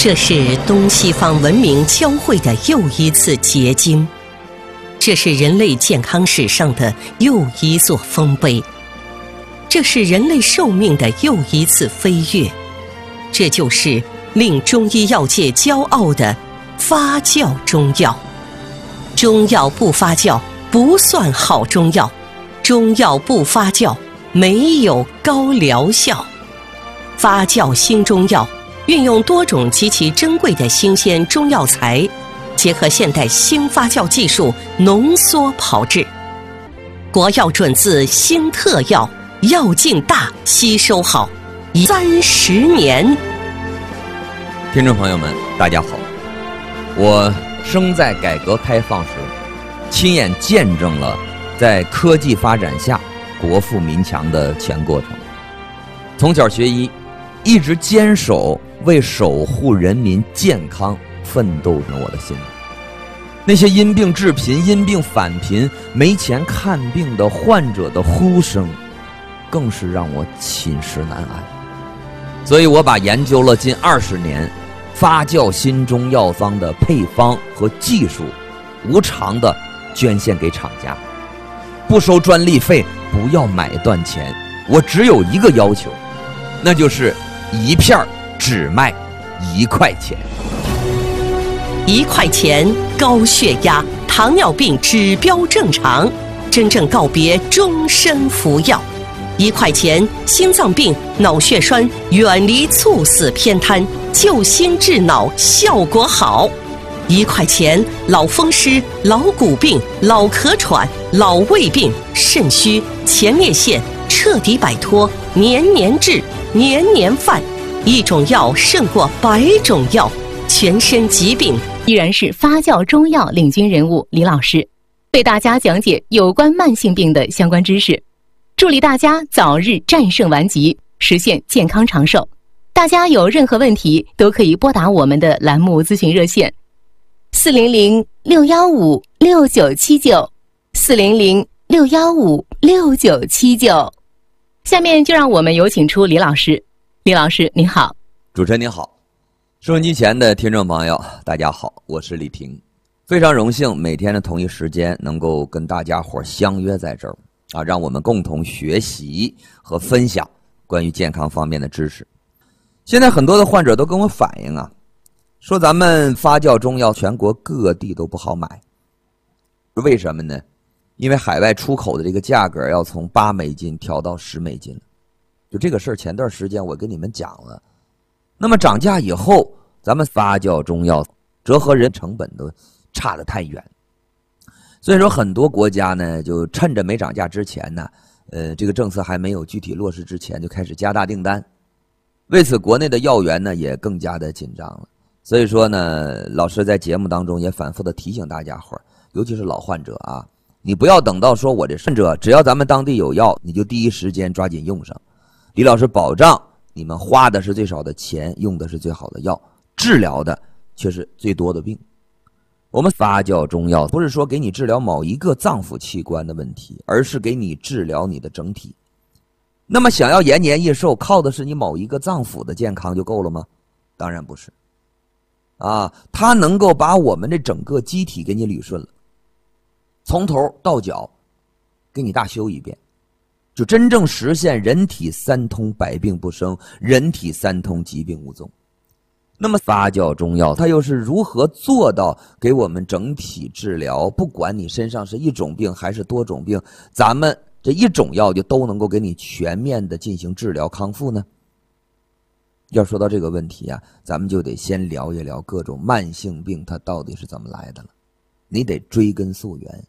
这是东西方文明交汇的又一次结晶，这是人类健康史上的又一座丰碑，这是人类寿命的又一次飞跃，这就是令中医药界骄傲的发酵中药。中药不发酵不算好中药，中药不发酵没有高疗效。发酵新中药运用多种极其珍贵的新鲜中药材，结合现代新发酵技术浓缩炮制，国药准字新特药，药劲大，吸收好，30年。 听众朋友们大家好，我生在改革开放时，亲眼见证了在科技发展下国富民强的全过程。从小学医，一直坚守为守护人民健康奋斗着我的心里。那些因病致贫、因病返贫、没钱看病的患者的呼声，更是让我寝食难安。所以我把研究了近20年发酵新中药方的配方和技术无偿的捐献给厂家，不收专利费，不要买断钱。我只有一个要求，那就是一片只卖1块钱。 1块钱，高血压、糖尿病指标正常，真正告别终身服药。1块钱，心脏病、脑血栓远离猝死偏瘫，救心治脑效果好。1块钱，老风湿、老骨病、老咳喘、老胃病、肾虚、前列腺彻底摆脱，年年治，年年犯。一种药胜过100种药，全身疾病。 依然是发酵中药领军人物李老师，为大家讲解有关慢性病的相关知识，助力大家早日战胜顽疾，实现健康长寿。大家有任何问题都可以拨打我们的栏目咨询热线400-615-6979，400-615-6979。下面就让我们有请出李老师。李老师您好。 主持人您好，收音机前的听众朋友大家好，我是李婷，非常荣幸每天的同一时间能够跟大家伙相约在这儿啊，让我们共同学习和分享关于健康方面的知识。现在很多的患者都跟我反映啊，说咱们发酵中药全国各地都不好买，为什么呢？因为海外出口的这个价格要从8美金调到10美金了。就这个事儿，前段时间我跟你们讲了。那么涨价以后，咱们发酵中药折合人成本都差得太远。所以说很多国家呢，就趁着没涨价之前呢，这个政策还没有具体落实之前，就开始加大订单。为此，国内的药源呢也更加的紧张了。所以说呢，老师在节目当中也反复的提醒大家伙，尤其是老患者啊，你不要等到说我这患者只要咱们当地有药，你就第一时间抓紧用上。李老师保障你们花的是最少的钱，用的是最好的药，治疗的却是最多的病。我们发酵中药不是说给你治疗某一个脏腑器官的问题，而是给你治疗你的整体。那么想要延年益寿，靠的是你某一个脏腑的健康就够了吗？当然不是啊，它能够把我们这整个机体给你捋顺了，从头到脚给你大修一遍，就真正实现人体3通，百病不生，人体3通，疾病无踪。那么发酵中药它又是如何做到给我们整体治疗，不管你身上是一种病还是多种病，咱们这一种药就都能够给你全面的进行治疗康复呢？要说到这个问题啊，咱们就得先聊一聊各种慢性病它到底是怎么来的了。你得追根溯源，